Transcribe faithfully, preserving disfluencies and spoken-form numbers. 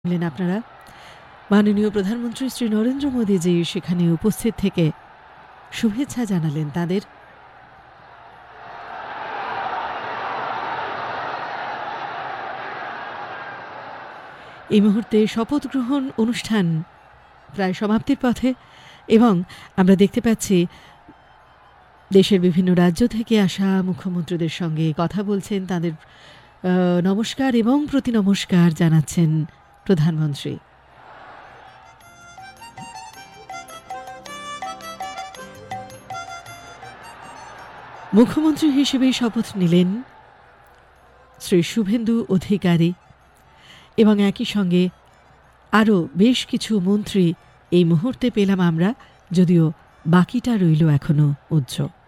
বললেন আপনারা মাননীয় প্রধানমন্ত্রী শ্রী নরেন্দ্র মোদী জি সেখানে উপস্থিত থেকে শুভেচ্ছা জানালেন তাদের। এই মুহূর্তে শপথ গ্রহণ অনুষ্ঠান প্রায় সমাপ্তির পথে এবং আমরা দেখতে পাচ্ছি দেশের বিভিন্ন রাজ্য থেকে আসা মুখ্যমন্ত্রীদের সঙ্গে কথা বলছেন, তাদের নমস্কার এবং প্রতি নমস্কার জানাচ্ছেন প্রধানমন্ত্রী। মুখ্যমন্ত্রী হিসেবে শপথ নিলেন শ্রী শুভেন্দু অধিকারী এবং একই সঙ্গে আরও বেশ কিছু মন্ত্রী এই মুহূর্তে পেলাম আমরা, যদিও বাকিটা রইল এখনো উজ্জ্বল।